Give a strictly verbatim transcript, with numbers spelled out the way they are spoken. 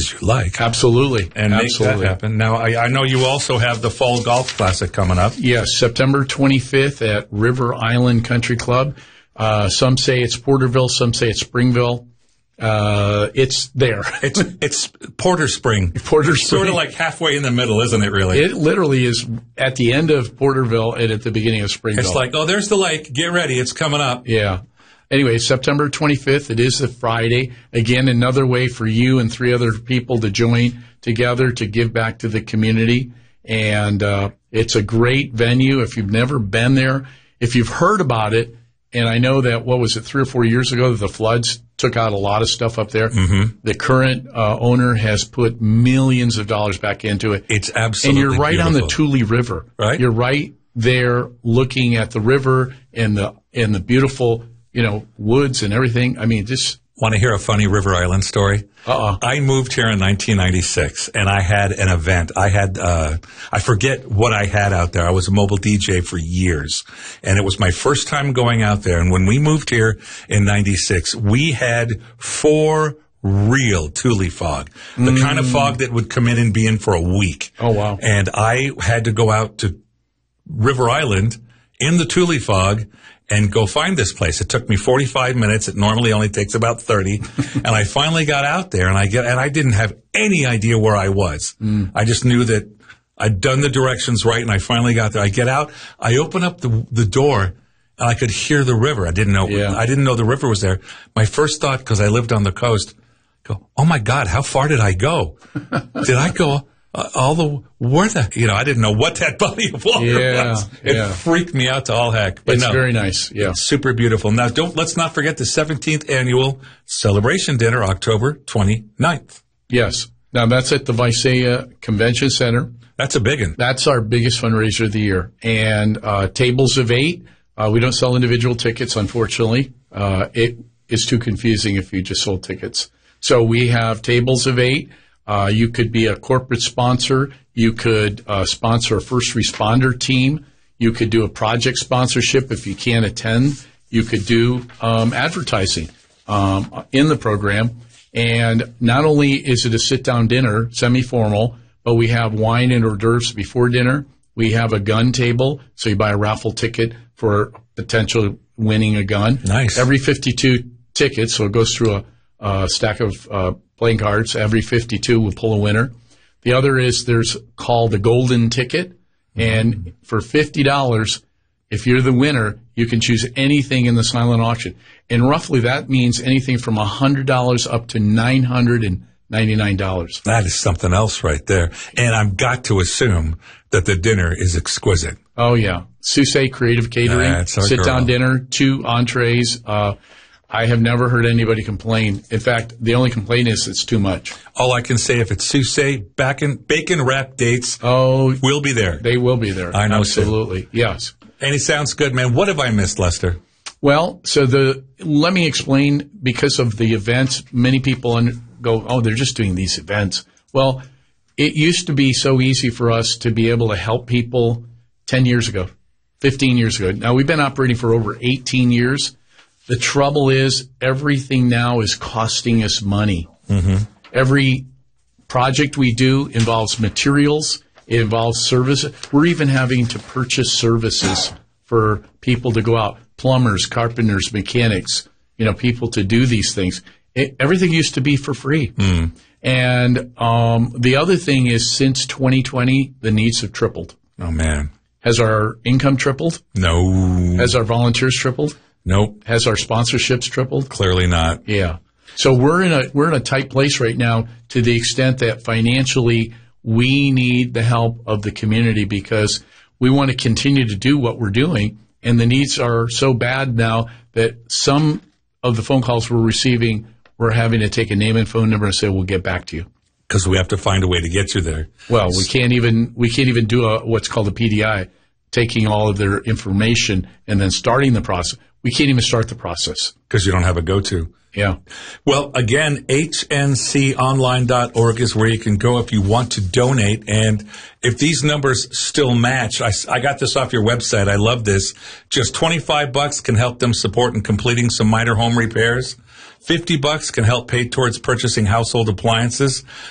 as you like. Absolutely. And Absolutely. make that happen. Now, I, I know you also have the Fall Golf Classic coming up. Yes, September twenty-fifth at River Island Country Club. Uh, some say it's Porterville, some say it's Springville. Uh, it's there. It's it's Porter Spring. Porter Spring. Sort of like halfway in the middle, isn't it, really? It literally is at the end of Porterville and at the beginning of Springville. It's like, oh, there's the lake. Get ready. It's coming up. Yeah. Anyway, September twenty-fifth, it is a Friday. Again, another way for you and three other people to join together to give back to the community. And uh, it's a great venue. If you've never been there, if you've heard about it, and I know that, what was it, three or four years ago, that the floods took out a lot of stuff up there. Mm-hmm. The current uh, owner has put millions of dollars back into it. It's absolutely And you're right beautiful. on the Tule River. Right. You're right there looking at the river and the and the beautiful, you know, woods and everything. I mean, just... Want to hear a funny River Island story? Uh-uh. I moved here in nineteen ninety-six, and I had an event. I had, uh, I forget what I had out there. I was a mobile D J for years, and it was my first time going out there. And when we moved here in ninety-six, we had four real Tule fog, the Mm. kind of fog that would come in and be in for a week. Oh, wow. And I had to go out to River Island in the Tule fog and go find this place. It took me forty-five minutes. It normally only takes about thirty. And I finally got out there, and I get, and I didn't have any idea where I was. Mm. I just knew that I'd done the directions right, and I finally got there. I get out, I open up the the door, and I could hear the river. I didn't know, Yeah. I didn't know the river was there. My first thought, because I lived on the coast, go, oh my God, how far did I go? Did I go uh, all the, where the, you know, I didn't know what that body of water Yeah, was. It yeah. freaked me out to all heck. But It's no, very nice, yeah. it's super beautiful. Now, don't, let's not forget the seventeenth annual celebration dinner, October twenty-ninth. Yes. Now, that's at the Visalia Convention Center. That's a big one. That's our biggest fundraiser of the year. And uh, tables of eight. Uh, we don't sell individual tickets, unfortunately. Uh, it is too confusing if you just sold tickets. So we have tables of eight. Uh, you could be a corporate sponsor. You could uh, sponsor a first responder team. You could do a project sponsorship if you can't attend. You could do um, advertising um, in the program. And not only is it a sit-down dinner, semi-formal, but we have wine and hors d'oeuvres before dinner. We have a gun table, so you buy a raffle ticket for potential winning a gun. Nice. Every fifty-two tickets, so it goes through a, a stack of uh, playing cards. Every fifty-two will pull a winner. The other is there's called the golden ticket, and for fifty dollars, if you're the winner, you can choose anything in the silent auction. And roughly that means anything from one hundred dollars up to nine hundred ninety-nine dollars. That is something else right there. And I've got to assume that the dinner is exquisite. Oh, yeah. Susse Creative Catering, That's our sit-down girl. dinner, two entrees. Uh, I have never heard anybody complain. In fact, the only complaint is it's too much. All I can say, if it's Susse, bacon, bacon wrap dates, Oh, we'll be there. they will be there. I know, Absolutely. Yes. And it sounds good, man. What have I missed, Lester? Well, so the let me explain, because of the events, many people un- go, oh, they're just doing these events. Well, it used to be so easy for us to be able to help people ten years ago, fifteen years ago. Now, we've been operating for over eighteen years. The trouble is everything now is costing us money. Mm-hmm. Every project we do involves materials. It involves service. We're even having to purchase services for people to go out, plumbers, carpenters, mechanics, you know, people to do these things. It, everything used to be for free. Mm. And um, the other thing is, since twenty twenty, the needs have tripled. Oh, man. Has our income tripled? No. Has our volunteers tripled? Nope. Has our sponsorships tripled? Clearly not. Yeah. So we're in a we're in a tight place right now, to the extent that financially we need the help of the community, because we want to continue to do what we're doing, and the needs are so bad now that some of the phone calls we're receiving, we're having to take a name and phone number and say, we'll get back to you. Because we have to find a way to get you there. Well, we can't even we can't even do a what's called a P D I, taking all of their information and then starting the process. We can't even start the process. Because you don't have a go-to. Yeah. Well, again, H N C online dot org is where you can go if you want to donate. And if these numbers still match, I, I got this off your website. I love this. Just twenty-five bucks can help them support in completing some minor home repairs. fifty bucks can help pay towards purchasing household appliances.